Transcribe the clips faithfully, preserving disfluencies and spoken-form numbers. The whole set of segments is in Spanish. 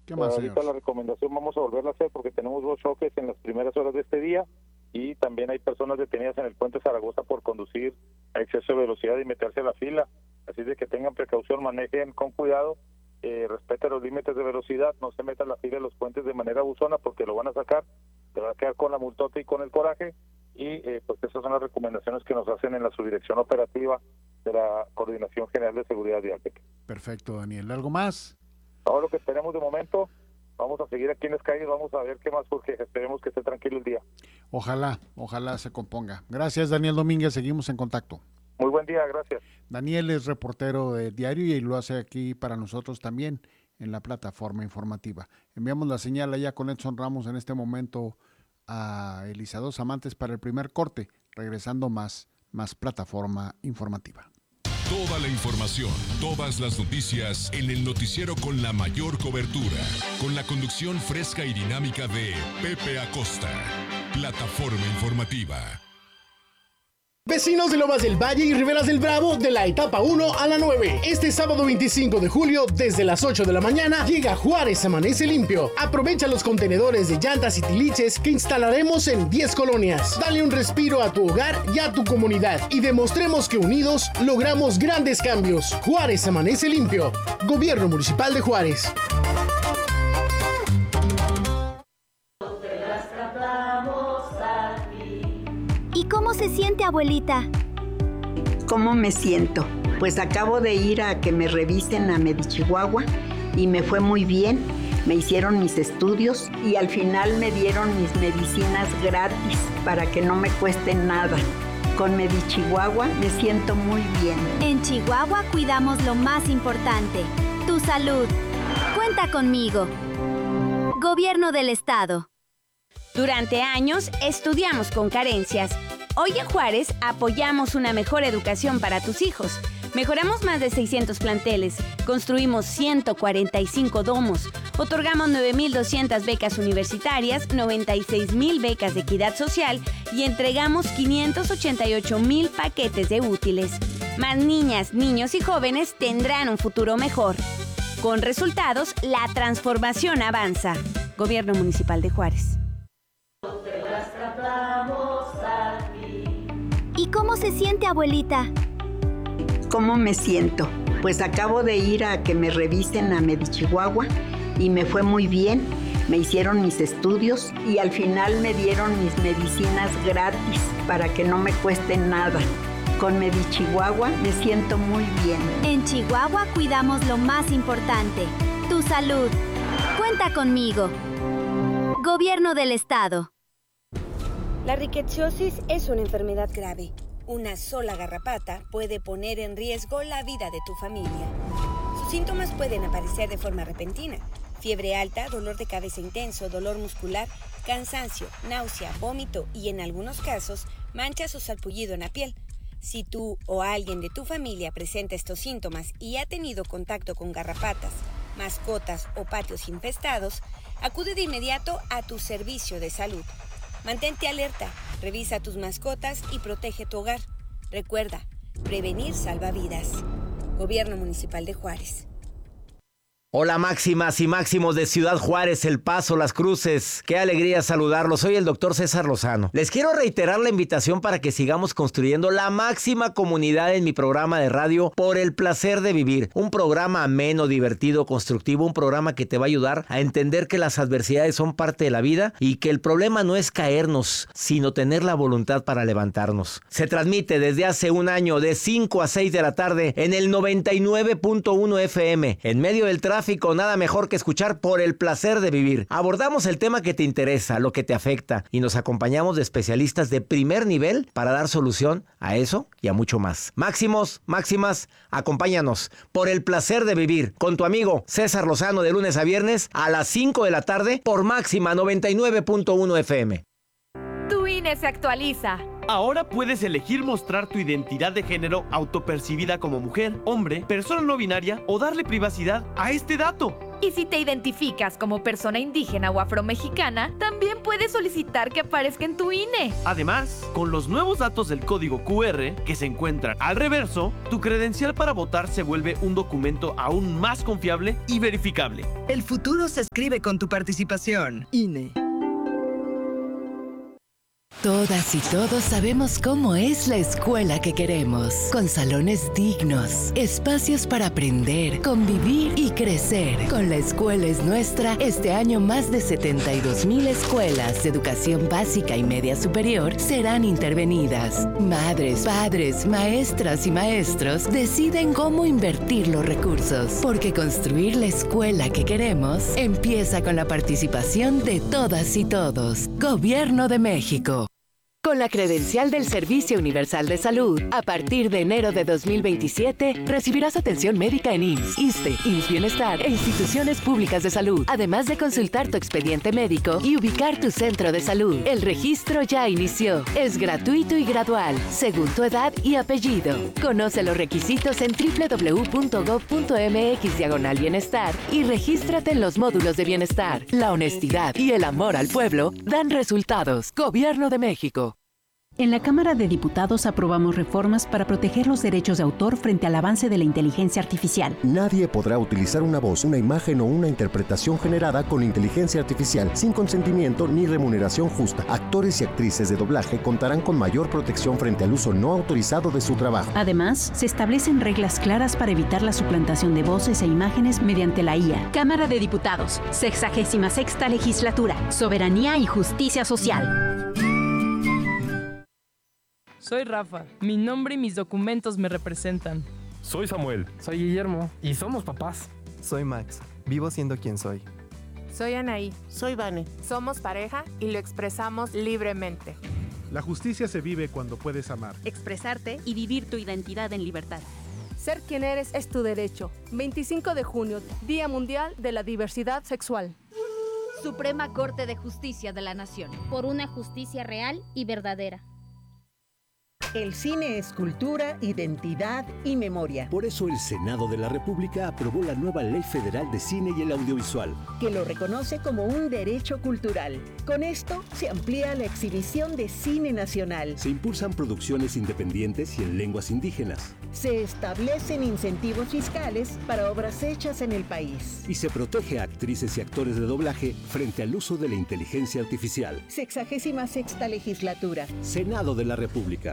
¿Qué más, Ahorita señor? la recomendación vamos a volverla a hacer porque tenemos dos choques en las primeras horas de este día y también hay personas detenidas en el puente Zaragoza por conducir a exceso de velocidad y meterse a la fila. Así de que tengan precaución, manejen con cuidado, eh, respeten los límites de velocidad, no se metan a la fila de los puentes de manera abusona porque lo van a sacar, te va a quedar con la multota y con el coraje. Y eh, pues esas son las recomendaciones que nos hacen en la subdirección operativa de la Coordinación General de Seguridad Vial. Perfecto, Daniel. ¿Algo más? Todo lo que tenemos de momento, vamos a seguir aquí en las calles, vamos a ver qué más, porque esperemos que esté tranquilo el día. Ojalá, ojalá se componga. Gracias, Daniel Domínguez, seguimos en contacto. Muy buen día, gracias. Daniel es reportero de Diario y lo hace aquí para nosotros también en la plataforma informativa. Enviamos la señal allá con Edson Ramos en este momento a Elisa Dos Amantes para el primer corte, regresando más, más plataforma informativa. Toda la información, todas las noticias en el noticiero con la mayor cobertura, con la conducción fresca y dinámica de Pepe Acosta. Plataforma informativa. Vecinos de Lomas del Valle y Riberas del Bravo, de la etapa uno a la nueve. Este sábado veinticinco de julio, desde las ocho de la mañana, llega Juárez Amanece Limpio. Aprovecha los contenedores de llantas y tiliches que instalaremos en diez colonias. Dale un respiro a tu hogar y a tu comunidad y demostremos que unidos logramos grandes cambios. Juárez Amanece Limpio. Gobierno Municipal de Juárez. ¿Y cómo se siente, abuelita? ¿Cómo me siento? Pues acabo de ir a que me revisen a Medichihuahua y me fue muy bien. Me hicieron mis estudios y al final me dieron mis medicinas gratis para que no me cuesten nada. Con Medichihuahua me siento muy bien. En Chihuahua cuidamos lo más importante, tu salud. Cuenta conmigo. Gobierno del Estado. Durante años estudiamos con carencias. Hoy en Juárez apoyamos una mejor educación para tus hijos. Mejoramos más de seiscientos planteles, construimos ciento cuarenta y cinco domos, otorgamos nueve mil doscientas becas universitarias, noventa y seis mil becas de equidad social y entregamos quinientos ochenta y ocho mil paquetes de útiles. Más niñas, niños y jóvenes tendrán un futuro mejor. Con resultados, la transformación avanza. Gobierno Municipal de Juárez. ¿Y cómo se siente, abuelita? ¿Cómo me siento? Pues acabo de ir a que me revisen a Medichihuahua y me fue muy bien. Me hicieron mis estudios y al final me dieron mis medicinas gratis para que no me cuesten nada. Con Medichihuahua me siento muy bien. En Chihuahua cuidamos lo más importante, tu salud. Cuenta conmigo. Gobierno del Estado. La rickettsiosis es una enfermedad grave. Una sola garrapata puede poner en riesgo la vida de tu familia. Sus síntomas pueden aparecer de forma repentina. Fiebre alta, dolor de cabeza intenso, dolor muscular, cansancio, náusea, vómito y en algunos casos manchas o sarpullido en la piel. Si tú o alguien de tu familia presenta estos síntomas y ha tenido contacto con garrapatas, mascotas o patios infestados, acude de inmediato a tu servicio de salud. Mantente alerta, revisa a tus mascotas y protege tu hogar. Recuerda, prevenir salva vidas. Gobierno Municipal de Juárez. Hola máximas y máximos de Ciudad Juárez, El Paso, Las Cruces. Qué alegría saludarlos. Soy el doctor César Lozano. Les quiero reiterar la invitación para que sigamos construyendo la máxima comunidad en mi programa de radio Por el Placer de Vivir. Un programa ameno, divertido, constructivo. Un programa que te va a ayudar a entender que las adversidades son parte de la vida y que el problema no es caernos, sino tener la voluntad para levantarnos. Se transmite desde hace un año de cinco a seis de la tarde en el noventa y nueve punto uno F M. En medio del tráfico, nada mejor que escuchar Por el Placer de Vivir. Abordamos el tema que te interesa, lo que te afecta, y nos acompañamos de especialistas de primer nivel para dar solución a eso y a mucho más. Máximos, máximas, acompáñanos Por el Placer de Vivir con tu amigo César Lozano de lunes a viernes a las cinco de la tarde por Máxima noventa y nueve punto uno F M. Tu I N E se actualiza. Ahora puedes elegir mostrar tu identidad de género autopercibida como mujer, hombre, persona no binaria o darle privacidad a este dato. Y si te identificas como persona indígena o afromexicana, también puedes solicitar que aparezca en tu I N E. Además, con los nuevos datos del código Q R que se encuentran al reverso, tu credencial para votar se vuelve un documento aún más confiable y verificable. El futuro se escribe con tu participación. I N E. Todas y todos sabemos cómo es la escuela que queremos, con salones dignos, espacios para aprender, convivir y crecer. Con La Escuela es Nuestra, este año más de setenta y dos mil escuelas de educación básica y media superior serán intervenidas. Madres, padres, maestras y maestros deciden cómo invertir los recursos, porque construir la escuela que queremos empieza con la participación de todas y todos. Gobierno de México. Con la credencial del Servicio Universal de Salud, a partir de enero de dos mil veintisiete, recibirás atención médica en I M S S, ISSSTE, I M S S Bienestar e instituciones públicas de salud, además de consultar tu expediente médico y ubicar tu centro de salud. El registro ya inició. Es gratuito y gradual, según tu edad y apellido. Conoce los requisitos en doble u doble u doble u punto gob punto eme equis diagonal bienestar y regístrate en los módulos de bienestar. La honestidad y el amor al pueblo dan resultados. Gobierno de México. En la Cámara de Diputados aprobamos reformas para proteger los derechos de autor frente al avance de la inteligencia artificial. Nadie podrá utilizar una voz, una imagen o una interpretación generada con inteligencia artificial sin consentimiento ni remuneración justa. Actores y actrices de doblaje contarán con mayor protección frente al uso no autorizado de su trabajo. Además, se establecen reglas claras para evitar la suplantación de voces e imágenes mediante la I A. Cámara de Diputados, sexagésima sexta legislatura, soberanía y justicia social. Soy Rafa. Mi nombre y mis documentos me representan. Soy Samuel. Soy Guillermo. Y somos papás. Soy Max. Vivo siendo quien soy. Soy Anaí. Soy Vane. Somos pareja y lo expresamos libremente. La justicia se vive cuando puedes amar, expresarte y vivir tu identidad en libertad. Ser quien eres es tu derecho. veinticinco de junio, Día Mundial de la Diversidad Sexual. Suprema Corte de Justicia de la Nación. Por una justicia real y verdadera. El cine es cultura, identidad y memoria. Por eso el Senado de la República aprobó la nueva Ley Federal de Cine y el Audiovisual, que lo reconoce como un derecho cultural. Con esto se amplía la exhibición de cine nacional. Se impulsan producciones independientes y en lenguas indígenas. Se establecen incentivos fiscales para obras hechas en el país. Y se protege a actrices y actores de doblaje frente al uso de la inteligencia artificial. Sexagésima sexta legislatura. Senado de la República.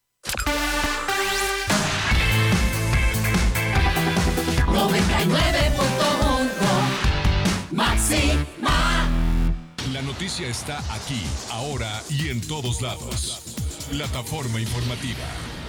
noventa y nueve punto uno Máxima. La noticia está aquí, ahora y en todos lados. Plataforma informativa.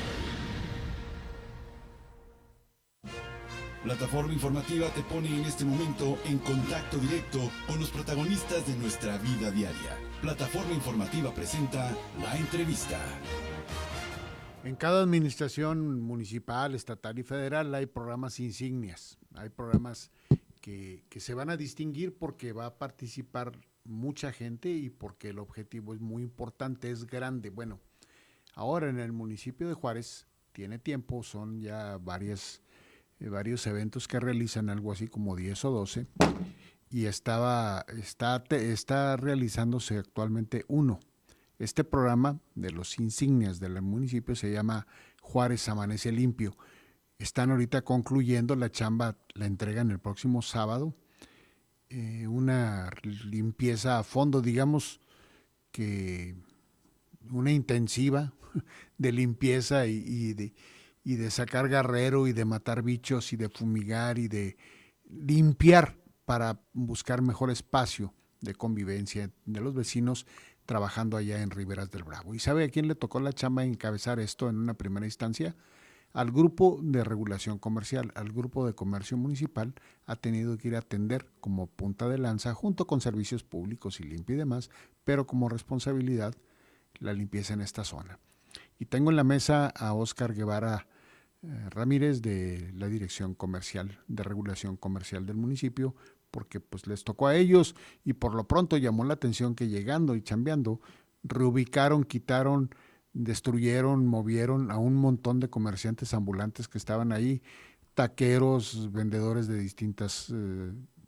Plataforma informativa te pone en este momento en contacto directo con los protagonistas de nuestra vida diaria. Plataforma informativa presenta La Entrevista. En cada administración municipal, estatal y federal hay programas insignias, hay programas que, que se van a distinguir porque va a participar mucha gente y porque el objetivo es muy importante, es grande. Bueno, ahora en el municipio de Juárez tiene tiempo, son ya varias, eh, varios eventos que realizan, algo así como diez o doce, y estaba, está, está realizándose actualmente uno. Este programa de los insignias del municipio se llama Juárez Amanece Limpio. Están ahorita concluyendo la chamba, la entregan el próximo sábado. Eh, una limpieza a fondo, digamos que una intensiva de limpieza y, y, de, y de sacar garrero y de matar bichos y de fumigar y de limpiar para buscar mejor espacio de convivencia de los vecinos trabajando allá en Riberas del Bravo. ¿Y sabe a quién le tocó la chamba encabezar esto en una primera instancia? Al grupo de regulación comercial, al grupo de comercio municipal, ha tenido que ir a atender como punta de lanza, junto con servicios públicos y limpia y demás, pero como responsabilidad la limpieza en esta zona. Y tengo en la mesa a Óscar Guevara eh, Ramírez de la Dirección Comercial, de Regulación Comercial del municipio, porque pues les tocó a ellos y por lo pronto llamó la atención que llegando y chambeando, reubicaron, quitaron, destruyeron, movieron a un montón de comerciantes ambulantes que estaban ahí, taqueros, vendedores de distintas eh,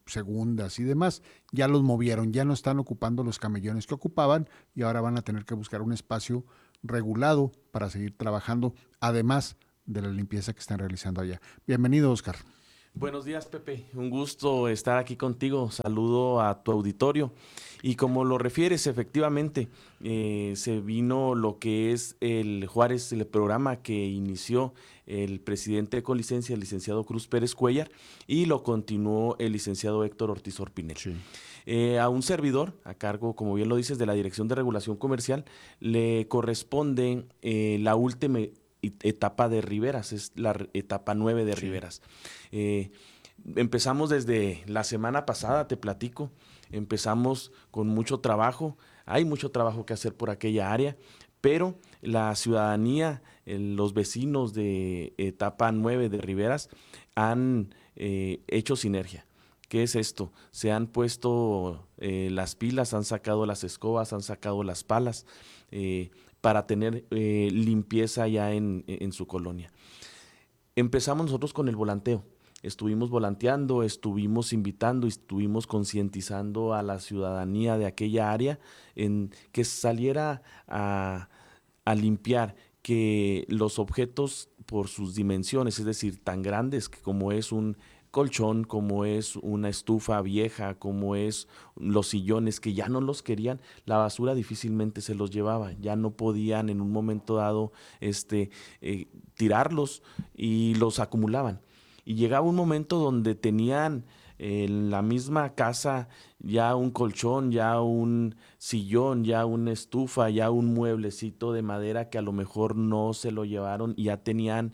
segundas y demás, ya los movieron, ya no están ocupando los camellones que ocupaban y ahora van a tener que buscar un espacio regulado para seguir trabajando, además de la limpieza que están realizando allá. Bienvenido, Oscar. Buenos días, Pepe. Un gusto estar aquí contigo. Saludo a tu auditorio. Y como lo refieres, efectivamente, eh, se vino lo que es el Juárez, el programa que inició el presidente con licencia, el licenciado Cruz Pérez Cuellar, y lo continuó el licenciado Héctor Ortiz Orpinel. Sí. Eh, a un servidor, a cargo, como bien lo dices, de la Dirección de Regulación Comercial, le corresponde eh, la última etapa de Riveras, es la etapa nueve de sí. Riveras. Eh, empezamos desde la semana pasada, te platico, empezamos con mucho trabajo, hay mucho trabajo que hacer por aquella área, pero la ciudadanía, eh, los vecinos de etapa nueve de Riveras han eh, hecho sinergia. ¿Qué es esto? Se han puesto eh, las pilas, han sacado las escobas, han sacado las palas, eh, para tener eh, limpieza ya en, en su colonia. Empezamos nosotros con el volanteo. Estuvimos volanteando, estuvimos invitando, estuvimos concientizando a la ciudadanía de aquella área en que saliera a, a limpiar, que los objetos por sus dimensiones, es decir, tan grandes como es un colchón, como es una estufa vieja, como es los sillones que ya no los querían, la basura difícilmente se los llevaba, ya no podían en un momento dado este, eh, tirarlos y los acumulaban. Y llegaba un momento donde tenían en la misma casa ya un colchón, ya un sillón, ya una estufa, ya un mueblecito de madera que a lo mejor no se lo llevaron y ya tenían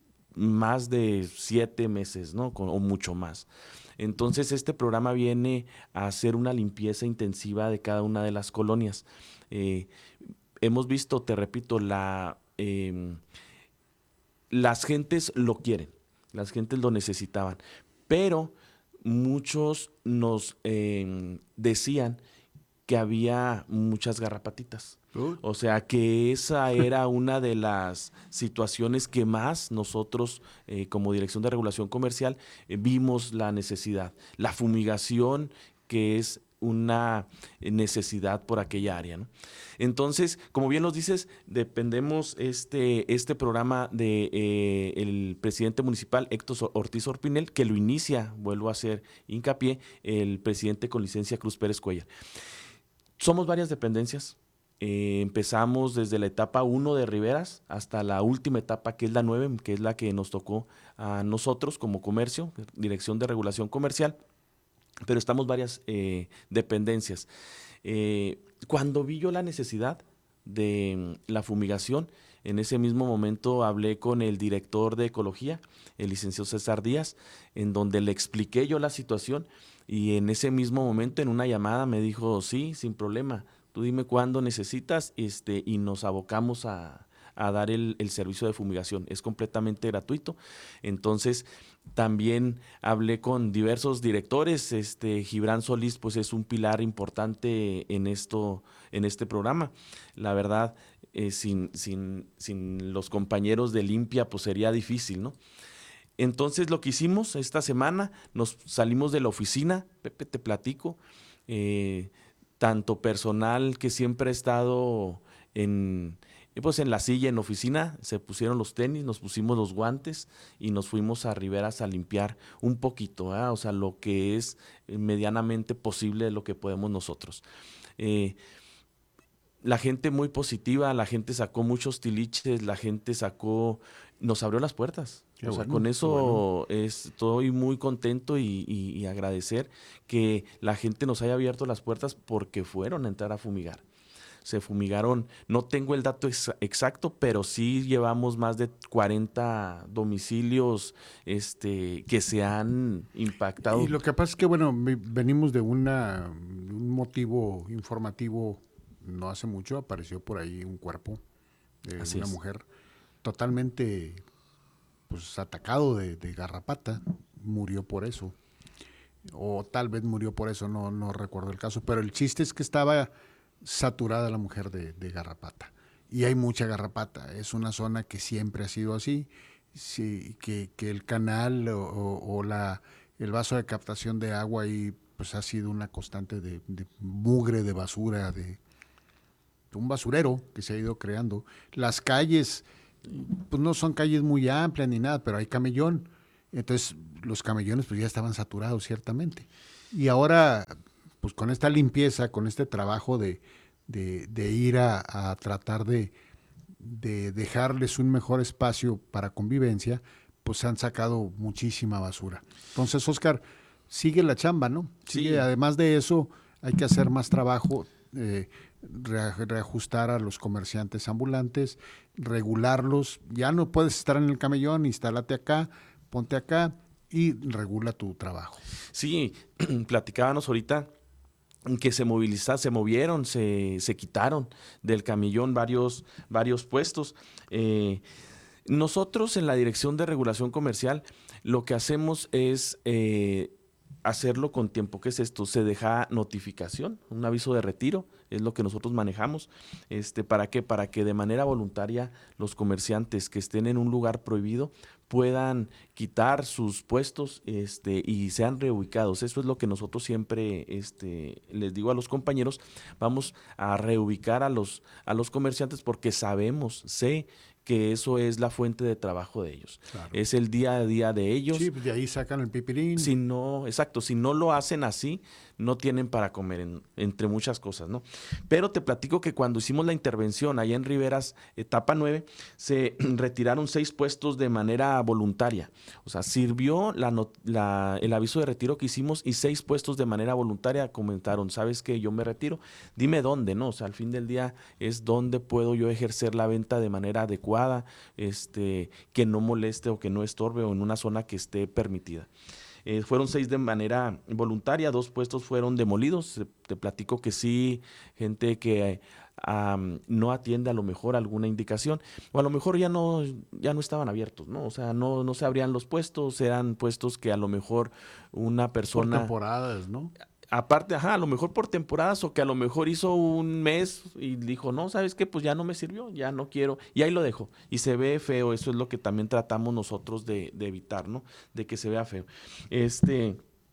más de siete meses, ¿no? Con, o mucho más. Entonces este programa viene a hacer una limpieza intensiva de cada una de las colonias. Eh, hemos visto, te repito, la, eh, las gentes lo quieren, las gentes lo necesitaban, pero muchos nos eh, decían que había muchas garrapatitas. O sea, que esa era una de las situaciones que más nosotros, eh, como Dirección de Regulación Comercial, eh, vimos la necesidad. La fumigación, que es una necesidad por aquella área, ¿no? Entonces, como bien nos dices, dependemos este, este programa de eh, el presidente municipal Héctor Ortiz Orpinel, que lo inicia, vuelvo a hacer hincapié, el presidente con licencia Cruz Pérez Cuellar. Somos varias dependencias. Eh, empezamos desde la etapa uno de Riveras hasta la última etapa, que es la nueve, que es la que nos tocó a nosotros como comercio, Dirección de Regulación Comercial, pero estamos varias eh, dependencias. Eh, cuando vi yo la necesidad de la fumigación, en ese mismo momento hablé con el director de Ecología, el licenciado César Díaz, en donde le expliqué yo la situación y en ese mismo momento en una llamada me dijo, sí, sin problema, tú dime cuándo necesitas este, y nos abocamos a, a dar el, el servicio de fumigación. Es completamente gratuito. Entonces, también hablé con diversos directores. Este, Gibran Solís, pues es un pilar importante en, esto, en este programa. La verdad, eh, sin, sin, sin los compañeros de Limpia, pues sería difícil, ¿no? Entonces, lo que hicimos esta semana, nos salimos de la oficina, Pepe, te platico, eh, tanto personal que siempre ha estado en, pues en la silla, en la oficina, se pusieron los tenis, nos pusimos los guantes y nos fuimos a Riveras a limpiar un poquito, ¿eh? O sea, lo que es medianamente posible de lo que podemos nosotros. Eh, la gente muy positiva, la gente sacó muchos tiliches, la gente sacó, nos abrió las puertas. Qué o sea, bueno, con eso bueno. Estoy muy contento y, y, y agradecer que la gente nos haya abierto las puertas porque fueron a entrar a fumigar. Se fumigaron, no tengo el dato ex exacto, pero sí llevamos más de cuarenta domicilios este, que se han impactado. Y lo que pasa es que, bueno, venimos de una, un motivo informativo, no hace mucho apareció por ahí un cuerpo de Así una es. mujer totalmente pues atacado de, de garrapata, murió por eso, o tal vez murió por eso, no, no recuerdo el caso, pero el chiste es que estaba saturada la mujer de, de garrapata, y hay mucha garrapata, es una zona que siempre ha sido así, sí, que, que el canal o, o, o la el vaso de captación de agua ahí pues ha sido una constante de, de mugre, de basura, de, de un basurero que se ha ido creando. Las calles, pues no son calles muy amplias ni nada, pero hay camellón. Entonces los camellones pues ya estaban saturados ciertamente. Y ahora, pues con esta limpieza, con este trabajo de, de, de ir a, a tratar de, de dejarles un mejor espacio para convivencia, pues se han sacado muchísima basura. Entonces, Oscar, sigue la chamba, ¿no? Sigue, sí. Además de eso, hay que hacer más trabajo, eh, re- reajustar a los comerciantes ambulantes, regularlos. Ya no puedes estar en el camellón, instálate acá, ponte acá y regula tu trabajo. Sí, platicábamos ahorita que se movilizaron, se movieron, se, se quitaron del camellón varios, varios puestos. Eh, nosotros en la Dirección de Regulación Comercial lo que hacemos es eh, hacerlo con tiempo. ¿Qué es esto? Se deja notificación, un aviso de retiro, es lo que nosotros manejamos. Este, ¿para qué? Para que de manera voluntaria los comerciantes que estén en un lugar prohibido puedan quitar sus puestos este, y sean reubicados. Eso es lo que nosotros siempre este, les digo a los compañeros, vamos a reubicar a los, a los comerciantes porque sabemos, sé que eso es la fuente de trabajo de ellos. Claro. Es el día a día de ellos. Sí, de ahí sacan el pipirín. Si no, exacto, si no lo hacen así, no tienen para comer, en, entre muchas cosas, ¿no? Pero te platico que cuando hicimos la intervención allá en Riberas, etapa nueve, se retiraron seis puestos de manera voluntaria. O sea, sirvió la, la, el aviso de retiro que hicimos y seis puestos de manera voluntaria comentaron, ¿sabes qué? Yo me retiro. Dime dónde, ¿no? O sea, al fin del día es dónde puedo yo ejercer la venta de manera adecuada, este, que no moleste o que no estorbe o en una zona que esté permitida. Eh, fueron seis de manera voluntaria, dos puestos fueron demolidos. Te platico que sí, gente que um, no atiende a lo mejor alguna indicación, o a lo mejor ya no, ya no estaban abiertos, ¿no? O sea, no, no se abrían los puestos, eran puestos que a lo mejor una persona... Por temporadas, ¿no? Aparte, ajá, a lo mejor por temporadas o que a lo mejor hizo un mes y dijo, no, ¿sabes qué? Pues ya no me sirvió, ya no quiero, y ahí lo dejo. Y se ve feo, eso es lo que también tratamos nosotros de, de evitar, ¿no? De que se vea feo. Este...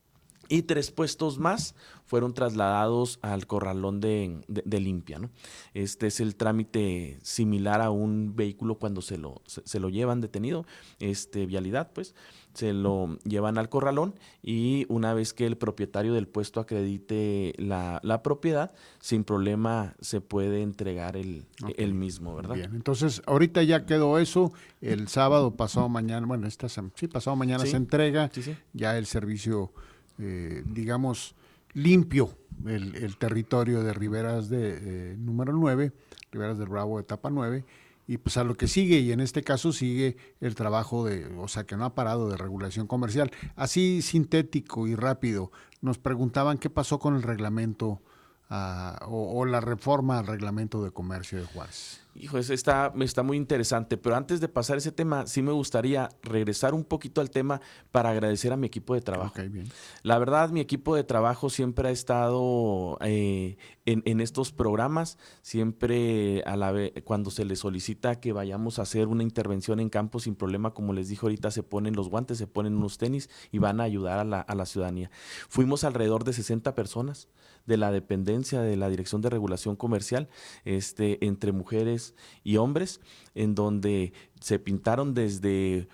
Y tres puestos más fueron trasladados al corralón de, de, de limpia, ¿no? Este es el trámite similar a un vehículo cuando se lo, se, se lo llevan detenido, este, vialidad, pues, se lo llevan al corralón y una vez que el propietario del puesto acredite la, la propiedad, sin problema se puede entregar el, okay. el mismo, ¿verdad? Bien, entonces ahorita ya quedó eso, el sábado, pasado mañana, bueno, esta, sí, pasado mañana sí. se entrega, sí, sí. ya el servicio... Eh, digamos, limpio el, el territorio de Riberas de eh, número nueve, Riberas del Bravo, etapa nueve, y pues a lo que sigue, y en este caso sigue el trabajo de, o sea, que no ha parado de regulación comercial. Así sintético y rápido, nos preguntaban qué pasó con el reglamento uh, o, o la reforma al reglamento de comercio de Juárez. Hijo, eso está, está muy interesante, pero antes de pasar ese tema, sí me gustaría regresar un poquito al tema para agradecer a mi equipo de trabajo. Okay, bien. La verdad, mi equipo de trabajo siempre ha estado eh, en, en estos programas, siempre a la vez, cuando se les solicita que vayamos a hacer una intervención en campo sin problema, como les dije ahorita, se ponen los guantes, se ponen unos tenis y van a ayudar a la, a la ciudadanía. Fuimos alrededor de sesenta personas de la dependencia de la Dirección de Regulación Comercial, este, entre mujeres y hombres, en donde se pintaron desde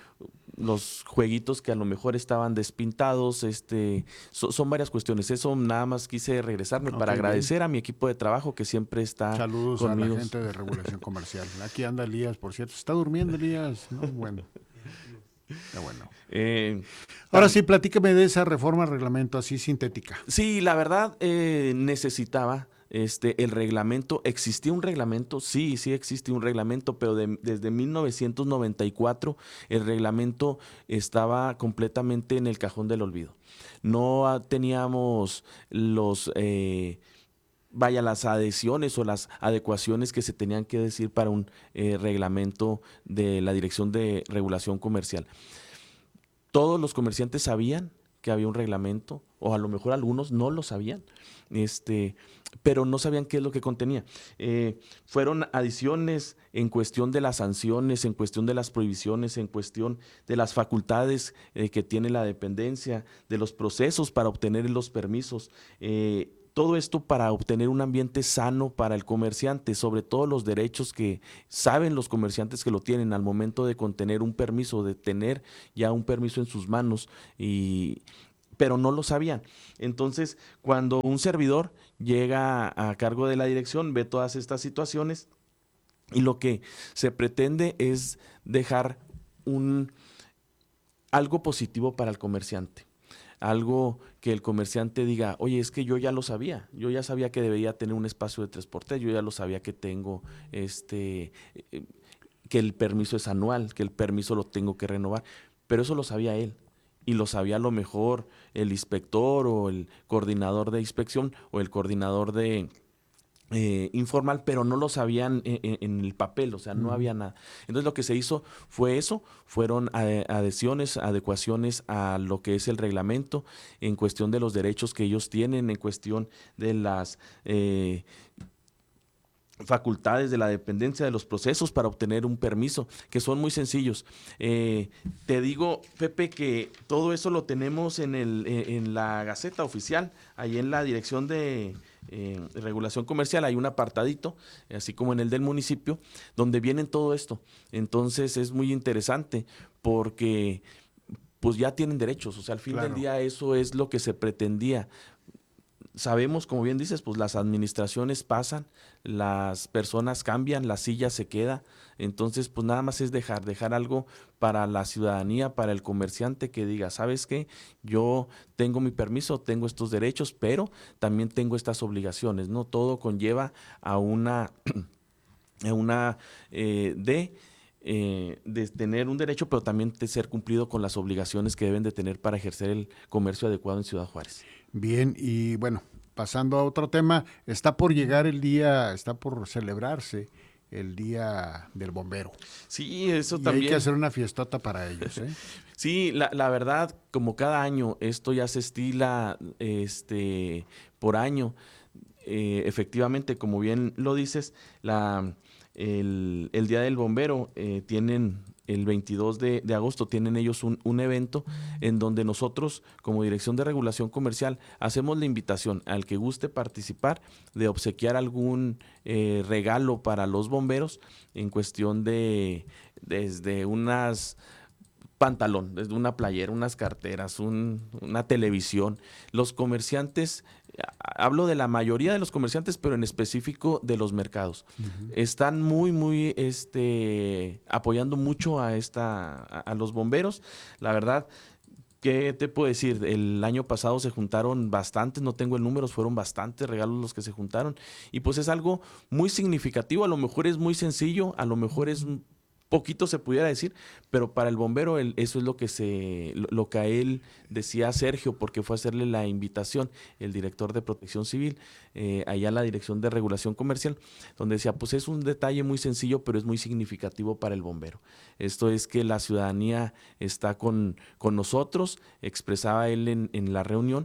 los jueguitos que a lo mejor estaban despintados, este, so, son varias cuestiones. Eso nada más quise regresarme okay, para agradecer bien. a mi equipo de trabajo que siempre está Saludos conmigo. a la gente de Regulación Comercial. Aquí anda Elías, por cierto. ¿Está durmiendo Elías? No, bueno. Ya bueno. Eh, Ahora sí, platícame de esa reforma al reglamento así sintética. Sí, la verdad eh, necesitaba este el reglamento. ¿Existía un reglamento? Sí, sí existe un reglamento, pero de, desde mil novecientos noventa y cuatro el reglamento estaba completamente en el cajón del olvido. No teníamos los... Eh, vaya, las adhesiones o las adecuaciones que se tenían que decir para un eh, reglamento de la Dirección de Regulación Comercial. Todos los comerciantes sabían que había un reglamento o a lo mejor algunos no lo sabían, este, pero no sabían qué es lo que contenía. Eh, fueron adiciones en cuestión de las sanciones, en cuestión de las prohibiciones, en cuestión de las facultades eh, que tiene la dependencia, de los procesos para obtener los permisos, eh, todo esto para obtener un ambiente sano para el comerciante, sobre todo los derechos que saben los comerciantes que lo tienen al momento de contener un permiso, de tener ya un permiso en sus manos, y, pero no lo sabían. Entonces, cuando un servidor llega a cargo de la dirección, ve todas estas situaciones y lo que se pretende es dejar un, algo positivo para el comerciante. Algo que el comerciante diga, oye, es que yo ya lo sabía, yo ya sabía que debería tener un espacio de tres por tres, yo ya lo sabía que tengo, este, eh, que el permiso es anual, que el permiso lo tengo que renovar, pero eso lo sabía él, y lo sabía a lo mejor el inspector o el coordinador de inspección o el coordinador de Eh, informal, pero no lo sabían en, en, en el papel, o sea, no uh-huh. había nada. Entonces lo que se hizo fue eso, fueron adhesiones, adecuaciones a lo que es el reglamento, en cuestión de los derechos que ellos tienen, en cuestión de las eh, facultades de la dependencia, de los procesos para obtener un permiso, que son muy sencillos. Eh, te digo, Pepe, que todo eso lo tenemos en, el, en la Gaceta Oficial, ahí en la Dirección de Eh, regulación comercial, hay un apartadito, así como en el del municipio, donde vienen todo esto. Entonces es muy interesante porque pues ya tienen derechos, o sea, al fin claro. del día eso es lo que se pretendía. Sabemos, como bien dices, pues las administraciones pasan, las personas cambian, la silla se queda, entonces pues nada más es dejar, dejar algo para la ciudadanía, para el comerciante que diga, ¿sabes qué? Yo tengo mi permiso, tengo estos derechos, pero también tengo estas obligaciones, ¿no? Todo conlleva a una, a una eh, de... Eh, de tener un derecho, pero también de ser cumplido con las obligaciones que deben de tener para ejercer el comercio adecuado en Ciudad Juárez. Bien, y bueno, pasando a otro tema, está por llegar el día, está por celebrarse el Día del Bombero. Sí, eso y también. Hay que hacer una fiestota para ellos, ¿eh? Sí, la, la verdad, como cada año, esto ya se estila este, por año. Eh, efectivamente, como bien lo dices, la... El, el Día del Bombero, eh, tienen el veintidós de agosto, tienen ellos un, un evento en donde nosotros, como Dirección de Regulación Comercial, hacemos la invitación al que guste participar de obsequiar algún eh, regalo para los bomberos en cuestión de desde unas pantalón, desde una playera, unas carteras, un, una televisión. Los comerciantes, hablo de la mayoría de los comerciantes, pero en específico de los mercados, uh-huh. están muy, muy este, apoyando mucho a, esta, a, a los bomberos. La verdad, ¿qué te puedo decir? El año pasado se juntaron bastantes, no tengo el número, fueron bastantes regalos los que se juntaron. Y pues es algo muy significativo, a lo mejor es muy sencillo, a lo mejor es poquito se pudiera decir, pero para el bombero el, eso es lo que se lo, lo que a él decía Sergio, porque fue a hacerle la invitación, el director de Protección Civil, eh, allá en la Dirección de Regulación Comercial, donde decía, pues es un detalle muy sencillo, pero es muy significativo para el bombero. Esto es que la ciudadanía está con, con nosotros, expresaba él en, en la reunión,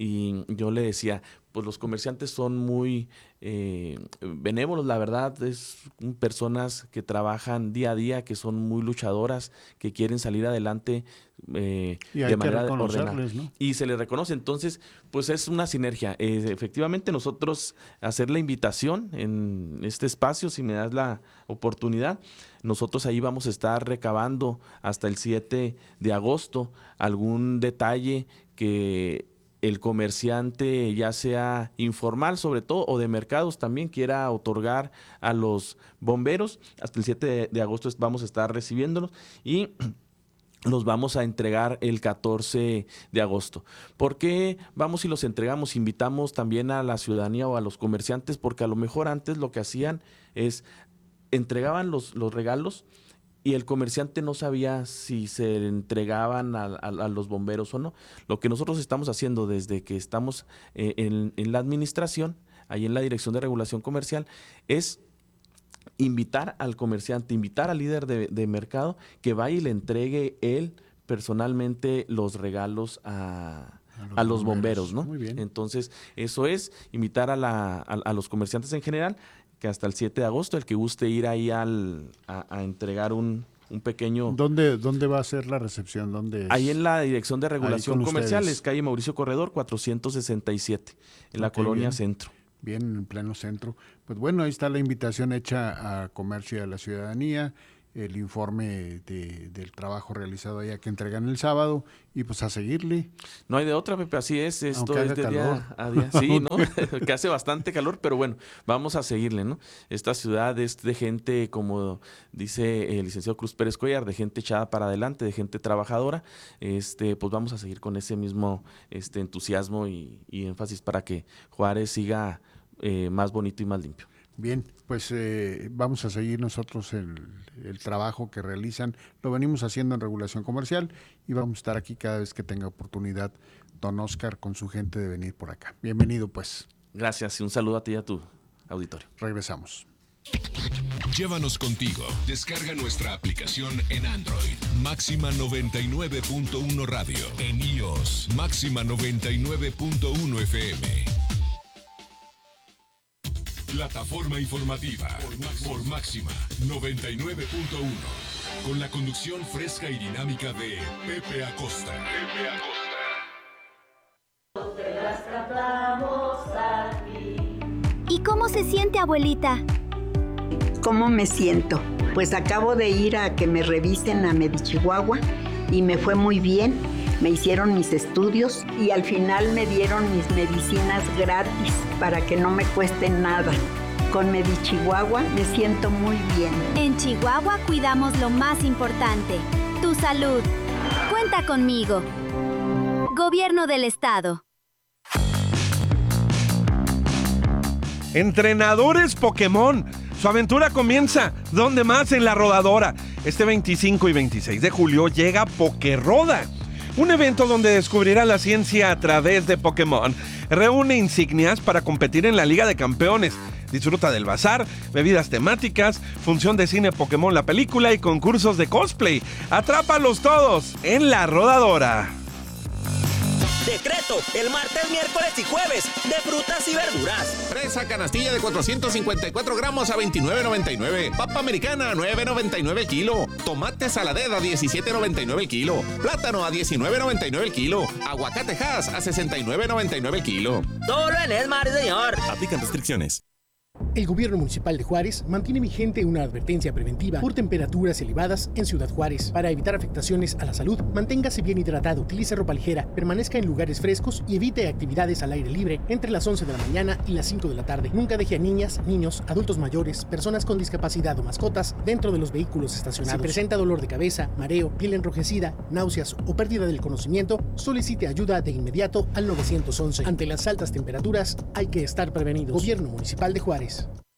y yo le decía, pues los comerciantes son muy eh, benévolos, la verdad, es personas que trabajan día a día, que son muy luchadoras, que quieren salir adelante eh, de manera ordenada, ¿no? Y se les reconoce. Entonces, pues es una sinergia. Eh, efectivamente, nosotros hacer la invitación en este espacio, si me das la oportunidad, nosotros ahí vamos a estar recabando hasta el siete de agosto algún detalle que el comerciante, ya sea informal sobre todo, o de mercados también, quiera otorgar a los bomberos. Hasta el siete de agosto vamos a estar recibiéndolos y los vamos a entregar el catorce de agosto. ¿Por qué vamos y los entregamos? Invitamos también a la ciudadanía o a los comerciantes, porque a lo mejor antes lo que hacían es entregaban los, los regalos y el comerciante no sabía si se entregaban a, a, a los bomberos o no. Lo que nosotros estamos haciendo desde que estamos eh, en, en la administración, ahí en la Dirección de Regulación Comercial, es invitar al comerciante, invitar al líder de, de mercado que vaya y le entregue él personalmente los regalos a, a los, a los bomberos, ¿no? Muy bien. Entonces, eso es, invitar a, la, a, a los comerciantes en general, que hasta el siete de agosto, el que guste ir ahí al, a, a entregar un, un pequeño... ¿Dónde, ¿Dónde va a ser la recepción? ¿Dónde es? Ahí en la Dirección de Regulación Comercial, ustedes. es calle Mauricio Corredor, cuatrocientos sesenta y siete, en la Okay, colonia bien. Centro. Bien, en pleno centro. Pues bueno, ahí está la invitación hecha a Comercio y a la Ciudadanía, el informe de, del trabajo realizado allá que entregan el sábado y pues a seguirle. No hay de otra, Pepe, así es, esto Aunque es haga de calor. día a día. Sí, ¿no? Que hace bastante calor, pero bueno, vamos a seguirle, ¿no? Esta ciudad es de gente, como dice el licenciado Cruz Pérez Cuellar, de gente echada para adelante, de gente trabajadora. Este, pues vamos a seguir con ese mismo este, entusiasmo y, y énfasis para que Juárez siga eh, más bonito y más limpio. Bien, pues eh, vamos a seguir nosotros el, el trabajo que realizan. Lo venimos haciendo en Regulación Comercial y vamos a estar aquí cada vez que tenga oportunidad don Oscar con su gente de venir por acá. Bienvenido, pues. Gracias y un saludo a ti y a tu auditorio. Regresamos. Llévanos contigo. Descarga nuestra aplicación en Android. Máxima noventa y nueve punto uno Radio. En iOS. Máxima noventa y nueve punto uno F M. Plataforma informativa por Máxima noventa y nueve punto uno. Con la conducción fresca y dinámica de Pepe Acosta. Pepe Acosta. ¿Y cómo se siente, abuelita? ¿Cómo me siento? Pues acabo de ir a que me revisen a Medichihuahua y me fue muy bien. Me hicieron mis estudios y al final me dieron mis medicinas gratis para que no me cuesten nada. Con Medichihuahua me siento muy bien. En Chihuahua cuidamos lo más importante, tu salud. Cuenta conmigo. Gobierno del Estado. Entrenadores Pokémon. Su aventura comienza. ¿Dónde más? En La Rodadora. Este veinticinco y veintiséis de julio llega Pokéroda. Un evento donde descubrirá la ciencia a través de Pokémon. Reúne insignias para competir en la Liga de Campeones. Disfruta del bazar, bebidas temáticas, función de cine Pokémon la película y concursos de cosplay. ¡Atrápalos todos en La Rodadora! Decreto, el martes, miércoles y jueves, de frutas y verduras. Fresa canastilla de cuatrocientos cincuenta y cuatro gramos a veintinueve noventa y nueve. Papa americana a nueve noventa y nueve el kilo. Tomate saladera a diecisiete noventa y nueve el kilo. Plátano a diecinueve noventa y nueve el kilo. Aguacate Hass a sesenta y nueve noventa y nueve el kilo. Solo en Esmar, señor. Aplican restricciones. El gobierno municipal de Juárez mantiene vigente una advertencia preventiva por temperaturas elevadas en Ciudad Juárez. Para evitar afectaciones a la salud, manténgase bien hidratado, utilice ropa ligera, permanezca en lugares frescos y evite actividades al aire libre entre las once de la mañana y las cinco de la tarde. Nunca deje a niñas, niños, adultos mayores, personas con discapacidad o mascotas dentro de los vehículos estacionados. Si presenta dolor de cabeza, mareo, piel enrojecida, náuseas o pérdida del conocimiento, solicite ayuda de inmediato al nueve once. Ante las altas temperaturas, hay que estar prevenidos. Gobierno Municipal de Juárez.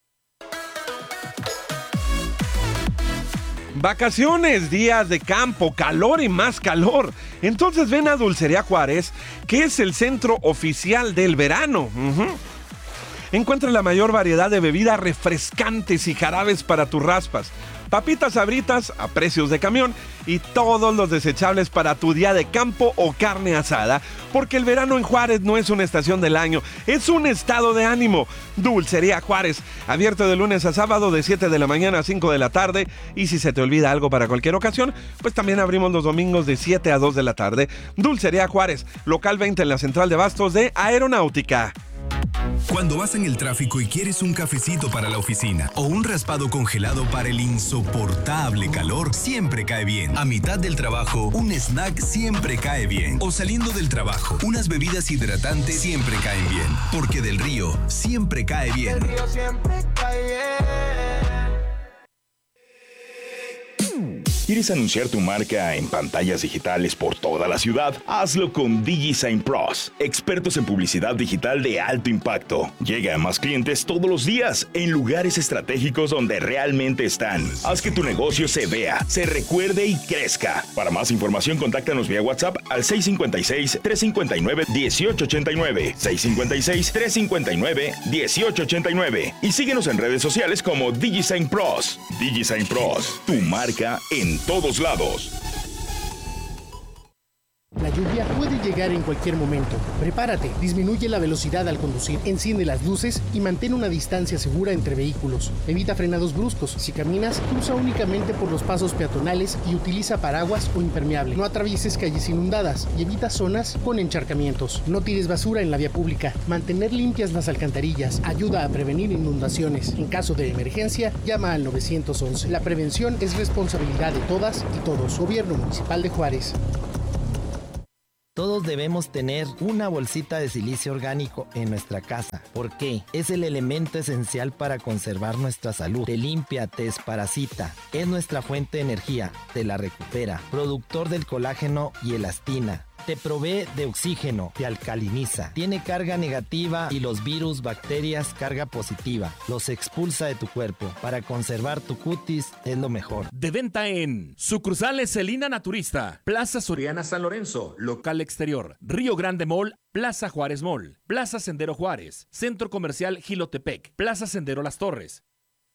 Vacaciones, días de campo, calor y más calor. Entonces ven a Dulcería Juárez, que es el centro oficial del verano. Uh-huh. Encuentra la mayor variedad de bebidas refrescantes y jarabes para tus raspas. Papitas Sabritas a precios de camión y todos los desechables para tu día de campo o carne asada, porque el verano en Juárez no es una estación del año, es un estado de ánimo. Dulcería Juárez, abierto de lunes a sábado de siete de la mañana a cinco de la tarde, y si se te olvida algo para cualquier ocasión, pues también abrimos los domingos de siete a dos de la tarde. Dulcería Juárez, local veinte en la central de abastos de Aeronáutica. Cuando vas en el tráfico y quieres un cafecito para la oficina o un raspado congelado para el insoportable calor, siempre cae bien. A mitad del trabajo, un snack siempre cae bien. O saliendo del trabajo, unas bebidas hidratantes siempre caen bien. Porque Del Río siempre cae bien. Del Río siempre cae bien. ¿Quieres anunciar tu marca en pantallas digitales por toda la ciudad? Hazlo con DigiSign Pros, expertos en publicidad digital de alto impacto. Llega a más clientes todos los días en lugares estratégicos donde realmente están. Haz que tu negocio se vea, se recuerde y crezca. Para más información, contáctanos vía WhatsApp al seis cinco seis, tres cinco nueve, uno ocho ocho nueve, seis cinco seis, tres cinco nueve, uno ocho ocho nueve y síguenos en redes sociales como DigiSign Pros. DigiSign Pros, tu marca en todos lados. La lluvia puede llegar en cualquier momento. Prepárate, disminuye la velocidad al conducir, enciende las luces y mantén una distancia segura entre vehículos. Evita frenados bruscos. Si caminas, cruza únicamente por los pasos peatonales y utiliza paraguas o impermeable. No atravieses calles inundadas y evita zonas con encharcamientos. No tires basura en la vía pública. Mantener limpias las alcantarillas ayuda a prevenir inundaciones. En caso de emergencia, llama al nueve once. La prevención es responsabilidad de todas y todos. Gobierno Municipal de Juárez. Todos debemos tener una bolsita de silicio orgánico en nuestra casa. ¿Por qué? Es el elemento esencial para conservar nuestra salud. Te limpia, te desparasita. Es nuestra fuente de energía. Te la recupera. Productor del colágeno y elastina. Te provee de oxígeno, te alcaliniza, tiene carga negativa y los virus, bacterias, carga positiva. Los expulsa de tu cuerpo. Para conservar tu cutis es lo mejor. De venta en Sucursales Celina Naturista, Plaza Soriana San Lorenzo, Local Exterior, Río Grande Mall, Plaza Juárez Mall, Plaza Sendero Juárez, Centro Comercial Gilotepec, Plaza Sendero Las Torres.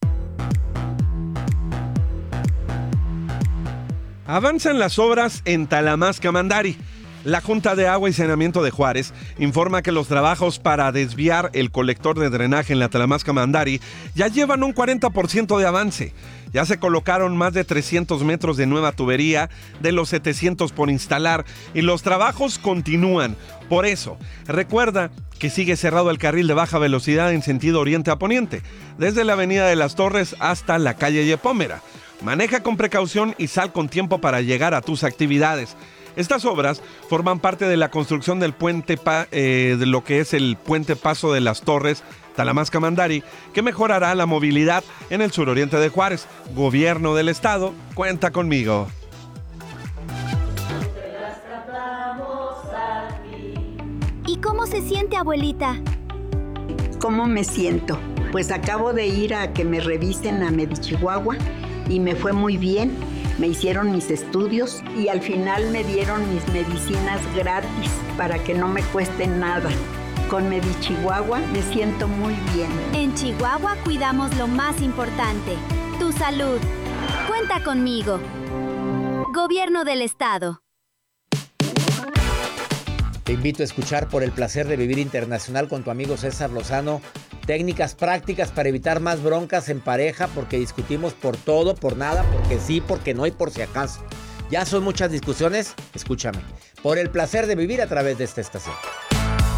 Avanzan las obras en Talamasca-Mandari. La Junta de Agua y Saneamiento de Juárez informa que los trabajos para desviar el colector de drenaje en la Talamasca-Mandari ya llevan un cuarenta por ciento de avance. Ya se colocaron más de trescientos metros de nueva tubería de los setecientos por instalar y los trabajos continúan. Por eso, recuerda que sigue cerrado el carril de baja velocidad en sentido oriente a poniente, desde la avenida de las Torres hasta la calle Yepómera. Maneja con precaución y sal con tiempo para llegar a tus actividades. Estas obras forman parte de la construcción del puente, pa, eh, de lo que es el puente Paso de las Torres, Talamasca-Mandari, que mejorará la movilidad en el suroriente de Juárez. Gobierno del Estado, cuenta conmigo. ¿Y cómo se siente, abuelita? ¿Cómo me siento? Pues acabo de ir a que me revisen a Medichihuahua y me fue muy bien. Me hicieron mis estudios y al final me dieron mis medicinas gratis para que no me cueste nada. Con Medichihuahua me siento muy bien. En Chihuahua cuidamos lo más importante, tu salud. Cuenta conmigo. Gobierno del Estado. Te invito a escuchar Por el Placer de Vivir Internacional con tu amigo César Lozano. Técnicas prácticas para evitar más broncas en pareja, porque discutimos por todo, por nada, porque sí, porque no y por si acaso. Ya son muchas discusiones, escúchame. Por el Placer de Vivir a través de esta estación.